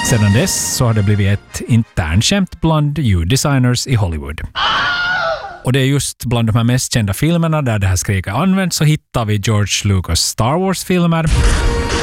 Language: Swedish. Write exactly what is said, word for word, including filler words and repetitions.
Sedan dess så har det blivit ett internskämt bland ljuddesigners i Hollywood. Och det är just bland de här mest kända filmerna där det här skriket används så hittar vi George Lucas Star Wars-filmer.